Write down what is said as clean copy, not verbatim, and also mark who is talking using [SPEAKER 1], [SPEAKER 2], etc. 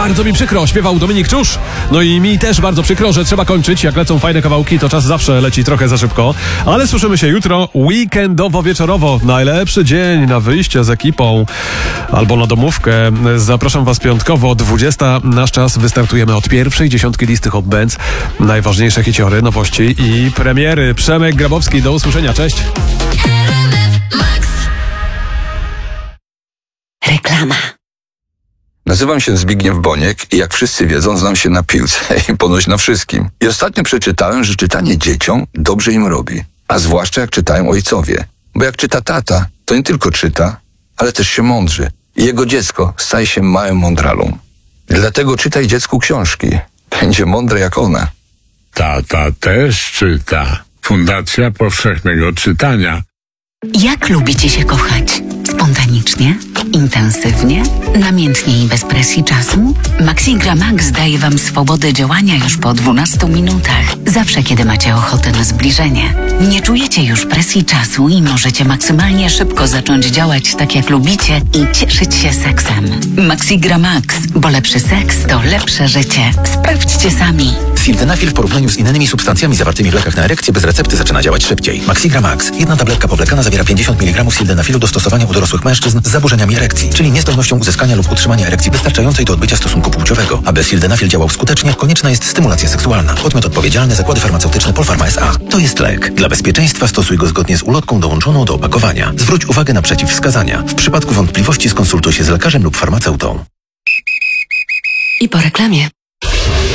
[SPEAKER 1] Bardzo mi przykro, śpiewał Dominik Czusz. No i mi też bardzo przykro, że trzeba kończyć. Jak lecą fajne kawałki, to czas zawsze leci trochę za szybko. Ale słyszymy się jutro, weekendowo-wieczorowo. Najlepszy dzień na wyjście z ekipą albo na domówkę. Zapraszam Was piątkowo o 20. Nasz czas wystartujemy od pierwszej dziesiątki listy Hot Bands. Najważniejsze hiciory, nowości i premiery. Przemek Grabowski, do usłyszenia. Cześć.
[SPEAKER 2] Reklama.
[SPEAKER 3] Nazywam się Zbigniew Boniek i jak wszyscy wiedzą, znam się na piłce i ponoć na wszystkim. I ostatnio przeczytałem, że czytanie dzieciom dobrze im robi. A zwłaszcza jak czytają ojcowie. Bo jak czyta tata, to nie tylko czyta, ale też się mądrzy. I jego dziecko staje się małym mądralą. Dlatego czytaj dziecku książki. Będzie mądre jak ona.
[SPEAKER 4] Tata też czyta. Fundacja Powszechnego Czytania.
[SPEAKER 2] Jak lubicie się kochać? Spontanicznie? Intensywnie? Namiętnie i bez presji czasu? Maxigra Max daje Wam swobodę działania już po 12 minutach. Zawsze, kiedy macie ochotę na zbliżenie. Nie czujecie już presji czasu i możecie maksymalnie szybko zacząć działać tak, jak lubicie i cieszyć się seksem. Maxigra Max, bo lepszy seks to lepsze życie. Sprawdźcie sami.
[SPEAKER 5] Sildenafil w porównaniu z innymi substancjami zawartymi w lekach na erekcję bez recepty zaczyna działać szybciej. Maxigra Max. Jedna tabletka powlekana zawiera 50 mg sildenafilu do stosowania u dorosłych mężczyzn z zaburzeniami erekcji, czyli niezdolnością uzyskania lub utrzymania erekcji wystarczającej do odbycia stosunku płciowego. Aby sildenafil działał skutecznie, konieczna jest stymulacja seksualna. Podmiot odpowiedzialny: Zakłady Farmaceutyczne Polpharma S.A. To jest lek. Dla bezpieczeństwa stosuj go zgodnie z ulotką dołączoną do opakowania. Zwróć uwagę na przeciwwskazania. W przypadku wątpliwości skonsultuj się z lekarzem lub farmaceutą.
[SPEAKER 2] I po reklamie.